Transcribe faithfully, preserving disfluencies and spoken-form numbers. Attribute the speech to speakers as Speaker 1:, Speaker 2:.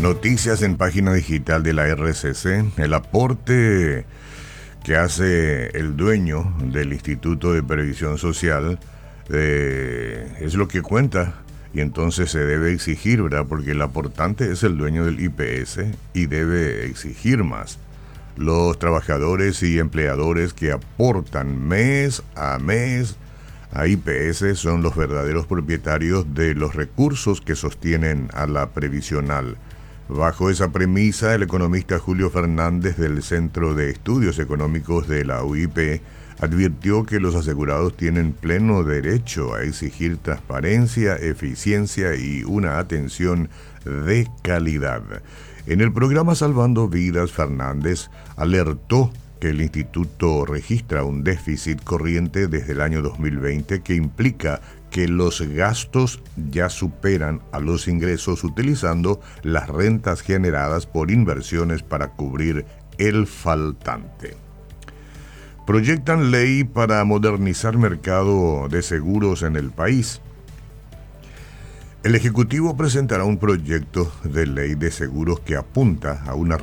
Speaker 1: Noticias en página digital de la R C C. El aporte que hace el dueño del Instituto de Previsión Social eh, es lo que cuenta, y entonces se debe exigir, ¿verdad? Porque el aportante es el dueño del I P S y debe exigir más. Los trabajadores y empleadores que aportan mes a mes a I P S son los verdaderos propietarios de los recursos que sostienen a la previsional. Bajo esa premisa, el economista Julio Fernández del Centro de Estudios Económicos de la U I P advirtió que los asegurados tienen pleno derecho a exigir transparencia, eficiencia y una atención de calidad. En el programa Salvando Vidas, Fernández alertó que el instituto registra un déficit corriente desde el año dos mil veinte que implica que los gastos ya superan a los ingresos, utilizando las rentas generadas por inversiones para cubrir el faltante. Proyectan ley para modernizar mercado de seguros en el país. El Ejecutivo presentará un proyecto de ley de seguros que apunta a una